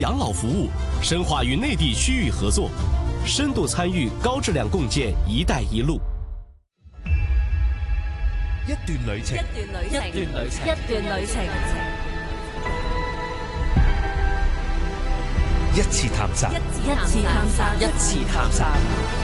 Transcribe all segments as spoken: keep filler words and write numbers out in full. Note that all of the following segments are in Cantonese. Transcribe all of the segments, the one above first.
养老服务，深化与内地区域合作，深度参與高質量共建“一帶一路”。 一段旅程， 一段旅程，一段旅程，一段旅程， 一次探索， 一次探索， 一次探索。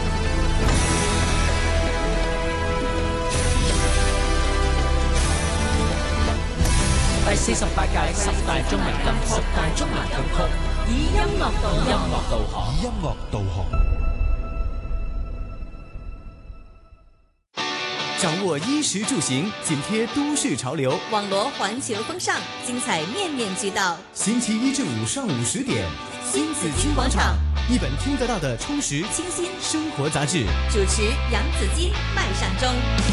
第四十八屆十大中文金曲，十大中文金曲， 以音樂導音樂導航， 以音樂導航， 掌握衣食住行，緊貼都市潮流， 網羅環球風尚，精彩面面俱到。 星期一至五上午十點，新紫荊廣場，一本聽得到的充實清新生活雜誌。 主持楊子矜、麥尚中。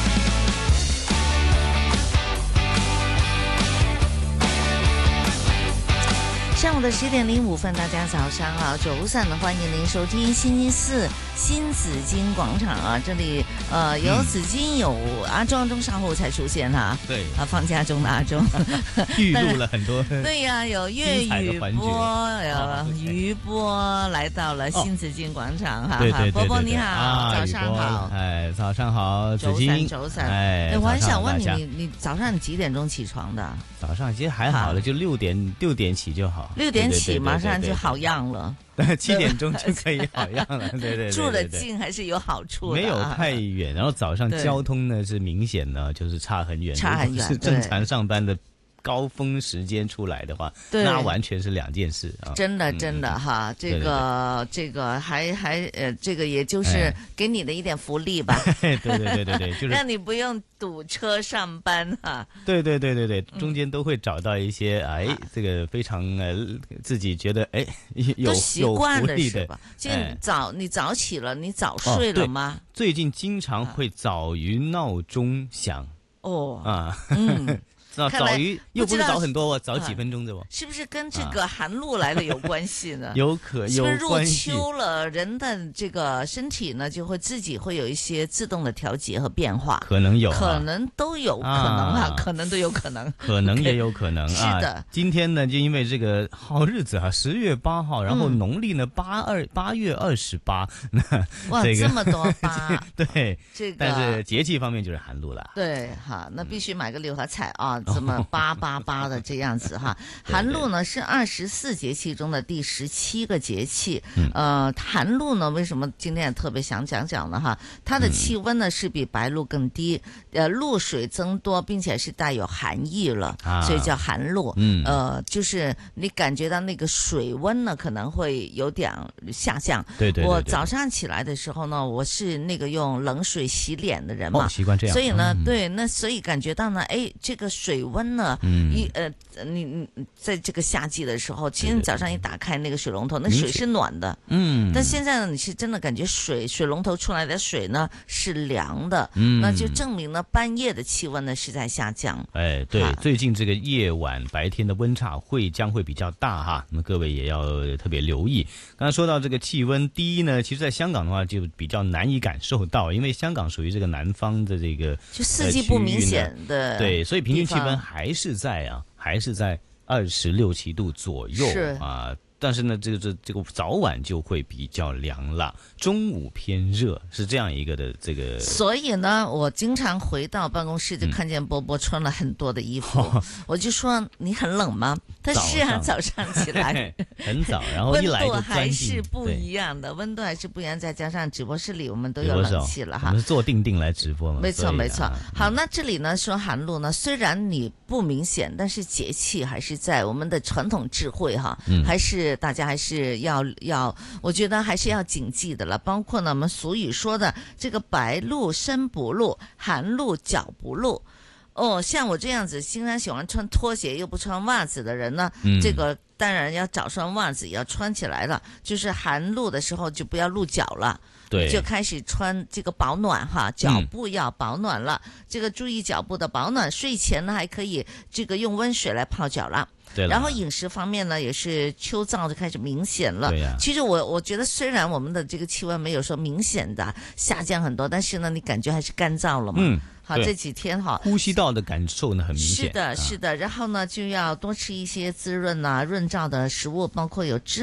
上午的十點零五分，大家早上好，早晨，歡迎您收聽星期四新紫荊廣場啊！這裡呃有紫荊，有阿中，阿中稍後才出現哈。 對啊，放假中的阿中， 預錄了很多。 對呀、啊，有粵語播，有餘波來到了新紫荊廣場哈。 對對對， 波波你好， 啊、 早上好。 哎，早上好，紫荊。 早晨， 哎， 我還想問你，你你早上你幾點鐘起床的？ 早上其實還好了，就六點六點起就好。 六點起，馬上就好樣了。 七點鐘就可以好樣了，對對對。 住得近還是有好處的。 沒有太遠，然後早上交通呢是明顯呢，就是差很遠。 差很遠。 是正常上班的高峰時間出來的話，那完全是兩件事啊。 真的真的哈，這個這個還還呃，這個也就是給你的一點福利吧。 對對對對對，就是讓你不用堵車上班哈。 對對對對對，中間都會找到一些哎，這個非常呃自己覺得哎有都習慣了是吧？就哎早你早起了，你早睡了嗎？ 最近經常會早於鬧鐘響。 哦啊， 嗯。 早早於又不是早很多，早幾分鐘啫喎。 是不是跟這個寒露來了有關係呢？ 有可有關係。 是不是入秋了，人的這個身體呢就會自己會有一些自動的調節和變化？ 可能有， 可能都有可能哈，可能都有可能， 可能也有可能啊。 是的， 今天呢就因為這個好日子哈，十月八號，然後農曆呢八二八月二十八， 哇，這麼多八， 對， 這個但是節氣方面就是寒露了。 對，哈，那必須買個六合彩啊。這麼八八八的這樣子哈，寒露呢是二十四節氣中的第十七個節氣。呃，寒露呢為什麼今天也特別想講講呢？哈，它的氣溫呢是比白露更低，呃，露水增多，並且是帶有寒意了，所以叫寒露。嗯，呃，就是你感覺到那個水溫呢可能會有點下降。 對對。 我早上起來的時候呢，我是那個用冷水洗臉的人嘛， 習慣這樣。 所以呢，對，那所以感覺到呢，哎，這個水溫呢，一呃，你你在這個夏季的時候，其實你早上一打開那個水龍頭，那水是暖的，嗯，但現在呢，你是真的感覺水水龍頭出來的水呢是涼的，嗯，那就證明呢半夜的氣溫呢是在下降。 哎，對，最近這個夜晚白天的溫差會將會比較大哈，那麼各位也要特別留意。剛才說到這個氣溫低呢，其實在香港的話就比較難以感受到，因為香港屬於這個南方的這個就四季不明顯的， 對，所以平均氣溫還是在啊，還是在二十六七度左右啊。但是呢，這個這這個早晚就會比較涼啦，中午偏熱，是這樣一個的這個。 所以呢，我經常回到辦公室就看見波波穿了很多的衣服，嗯、我就說你很冷嗎？他是啊，早上起來很早，然後一來就溫度還是不一樣的，溫度還是不一樣，再加上直播室裏我們都有冷氣了哈。 我們是坐定定來直播嘛。 沒錯沒錯。好，那這裏呢說寒露呢，雖然你不明顯，但是節氣還是在，我們的傳統智慧哈，嗯、還是。大家還是要要，我覺得還是要謹記的了。包括呢，我們俗語說的這個白露身不露，寒露腳不露。哦，像我這樣子經常喜歡穿拖鞋又不穿襪子的人呢，嗯、這個當然要找雙襪子也要穿起來了。就是寒露的時候就不要露腳了。對，就開始穿這個保暖哈，腳部要保暖了。嗯、這個注意腳部的保暖，睡前呢還可以這個用溫水來泡腳啦。 对了。 然后饮食方面呢，也是秋燥就开始明显了。 对呀。 其实我我觉得虽然我们的这个气温没有说明显的下降很多，但是呢，你感觉还是干燥了嘛。 嗯。 好，这几天哈， 呼吸道的感受呢很明显。 是的，是的。然后呢，就要多吃一些滋润啊、润燥的食物，包括有脂